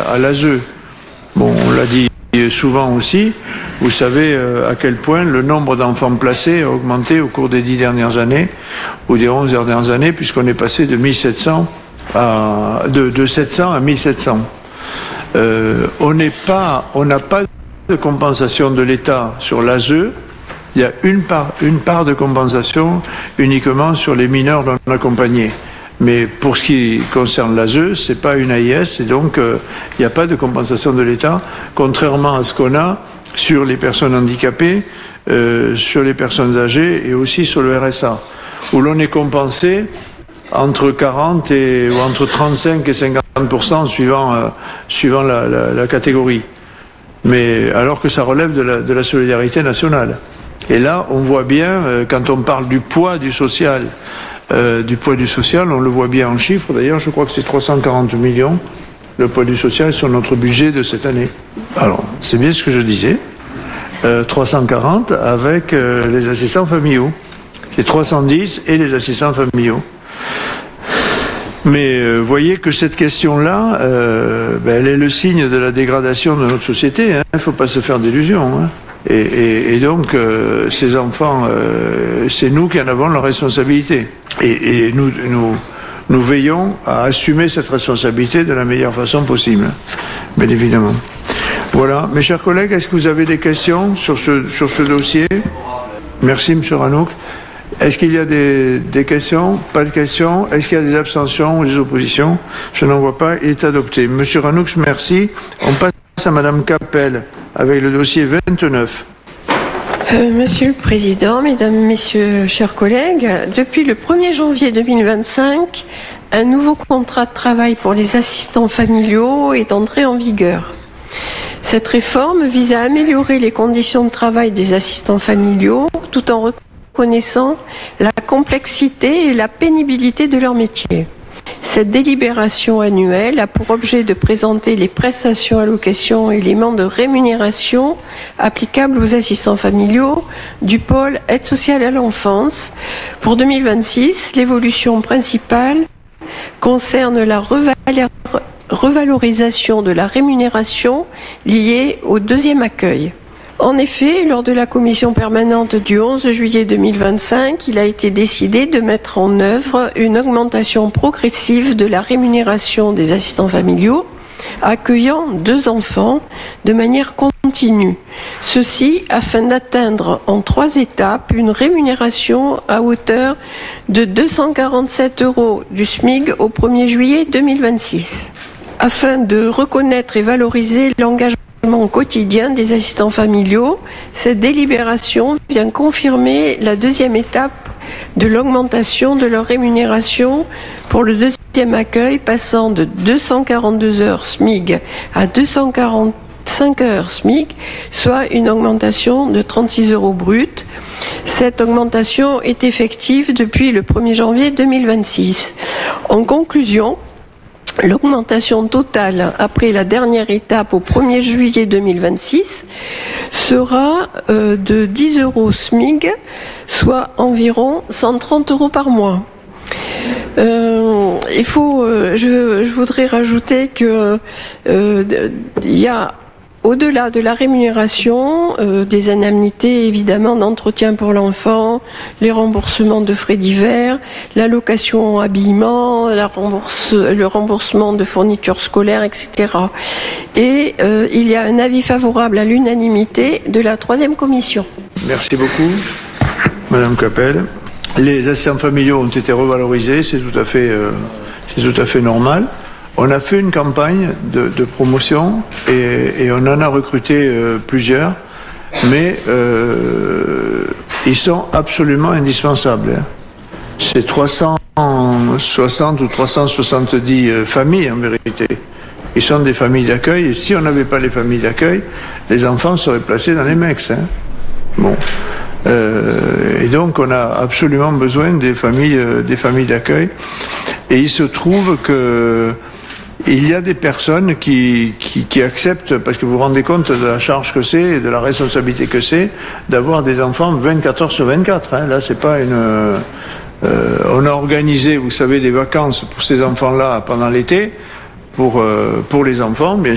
à l'ASE. Bon, on l'a dit souvent aussi, vous savez à quel point le nombre d'enfants placés a augmenté au cours des 10 dernières années, ou des 11 dernières années, puisqu'on est passé de 700 à 1700. On n'a pas de compensation de l'État sur l'ASE. Il y a une part de compensation uniquement sur les mineurs non accompagnés. Mais pour ce qui concerne l'ASE, c'est pas une AIS, et donc il n'y a pas de compensation de l'État, contrairement à ce qu'on a sur les personnes handicapées, sur les personnes âgées et aussi sur le RSA, où l'on est compensé entre 40 ou entre 35 et 50% suivant la catégorie. Mais alors que ça relève de la solidarité nationale. Et là, on voit bien, quand on parle du poids du social, on le voit bien en chiffres. D'ailleurs, je crois que c'est 340 millions, le poids du social, sur notre budget de cette année. Alors, c'est bien ce que je disais. 340 avec les assistants familiaux. C'est 310 et les assistants familiaux. Mais voyez que cette question-là, elle est le signe de la dégradation de notre société. Il ne faut pas se faire d'illusions. Et donc, ces enfants, c'est nous qui en avons la responsabilité. Et nous veillons à assumer cette responsabilité de la meilleure façon possible, bien évidemment. Voilà. Mes chers collègues, est-ce que vous avez des questions sur ce dossier? Merci, M. Ranouk. Est-ce qu'il y a des questions? Pas de questions. Est-ce qu'il y a des abstentions ou des oppositions? Je n'en vois pas. Il est adopté. Monsieur Ranouk, merci. On passe à Madame Capel avec le dossier 29. Monsieur le Président, Mesdames, Messieurs, chers collègues, depuis le 1er janvier 2025, un nouveau contrat de travail pour les assistants familiaux est entré en vigueur. Cette réforme vise à améliorer les conditions de travail des assistants familiaux tout en reconnaissant la complexité et la pénibilité de leur métier. Cette délibération annuelle a pour objet de présenter les prestations, allocations et éléments de rémunération applicables aux assistants familiaux du pôle aide sociale à l'enfance. Pour 2026, l'évolution principale concerne la revalorisation de la rémunération liée au deuxième accueil. En effet, lors de la commission permanente du 11 juillet 2025, il a été décidé de mettre en œuvre une augmentation progressive de la rémunération des assistants familiaux accueillant 2 enfants de manière continue. Ceci afin d'atteindre en 3 étapes une rémunération à hauteur de 247 € du SMIC au 1er juillet 2026. Afin de reconnaître et valoriser l'engagement quotidien des assistants familiaux, cette délibération vient confirmer la deuxième étape de l'augmentation de leur rémunération pour le deuxième accueil, passant de 242 heures SMIC à 245 heures SMIC, soit une augmentation de 36 € brut. Cette augmentation est effective depuis le 1er janvier 2026. En conclusion, l'augmentation totale après la dernière étape au 1er juillet 2026 sera de 10 € SMIC, soit environ 130 € par mois. Je voudrais rajouter que il y a au-delà de la rémunération, des indemnités évidemment d'entretien pour l'enfant, les remboursements de frais divers, l'allocation habillement, le remboursement de fournitures scolaires, etc. Et il y a un avis favorable à l'unanimité de la 3e commission. Merci beaucoup, Madame Capel. Les assistants familiaux ont été revalorisés, c'est tout à fait normal. On a fait une campagne de promotion et on en a recruté plusieurs, mais ils sont absolument indispensables. C'est 360 ou 370 familles en vérité. Ils sont des familles d'accueil et si on n'avait pas les familles d'accueil, les enfants seraient placés dans les MEX. Bon. Et donc on a absolument besoin des familles d'accueil. Et il se trouve que il y a des personnes qui acceptent, parce que vous vous rendez compte de la charge que c'est et de la responsabilité que c'est d'avoir des enfants 24 heures sur 24. Là, c'est pas on a organisé, vous savez, des vacances pour ces enfants-là pendant l'été, pour les enfants, bien